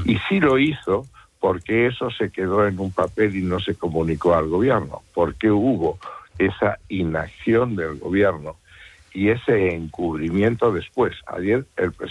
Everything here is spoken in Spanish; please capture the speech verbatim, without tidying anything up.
Y sí lo hizo porque eso se quedó en un papel y no se comunicó al gobierno, porque hubo esa inacción del gobierno y ese encubrimiento después. Ayer el presidente